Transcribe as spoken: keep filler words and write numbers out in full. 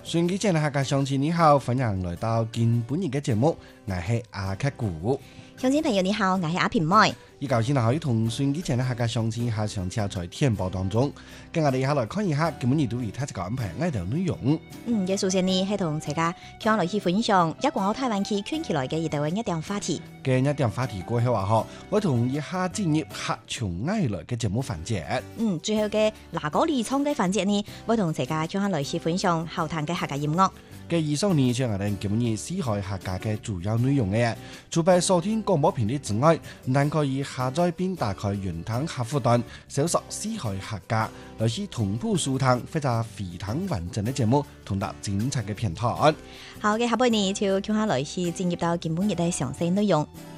順機前嘅客家鄉親你好，歡迎來到今本日嘅節目，我係阿克古。 鄉親朋友你好，我係阿平妹。 依舊先可以同順機前嘅客家鄉親下上車在天報當中，跟我哋一下來看一下今本日對於他這個安排愛條內容。 嗯，嘅首先呢係同大家向來去分享一廣澳台灣區圈起來嘅一條一點話題。 嘅一點話題過後話嗬，我同一下進入客從愛來嘅節目環節。 嗯，最後嘅嗱嗰離創嘅環節呢，我同大家向來去分享後談嘅客家音樂。 嘅以上呢，就係我哋今日四海客家嘅主要內容嘅。除咗收聽廣播頻率之外，但可以下載並打開雲端客戶端，搜索四海客家，來是同步收聽或者非常完整嘅節目，同埋精彩嘅片段。 好嘅，下半年就向下來去進入到今本日嘅詳細內容。